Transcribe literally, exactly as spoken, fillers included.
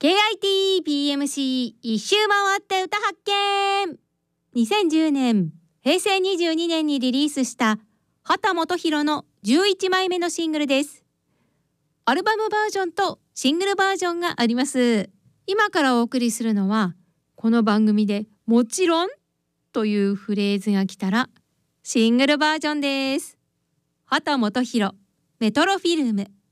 ケーアイティービーエムシー 一周回って歌発見。にせんじゅうねん、へいせいにじゅうにねんにリリースした秦基博のじゅういちまいめのシングルです。アルバムバージョンとシングルバージョンがあります。今からお送りするのは、この番組でもちろんというフレーズが来たらシングルバージョンです。秦基博、メトロフィルム。